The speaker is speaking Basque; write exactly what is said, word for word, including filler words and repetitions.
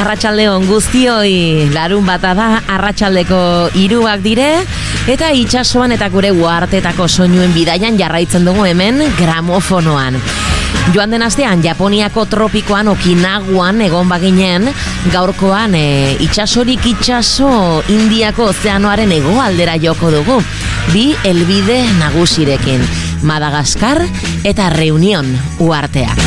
arratsaldeon guztioi, larun bata da, arratsaldeko hiruak dire, eta itsasoan eta gure uhartetako soinuen bidaian jarraitzen dugu hemen gramofonoan. Joan den astean Japoniako tropikoan Okinawan egon baginen, gaurkoan e, itsasorik itsaso Indiako ozeanoaren hegoaldera joko dugu, bi helbide nagusirekin, Madagaskar eta Reunion uharteak.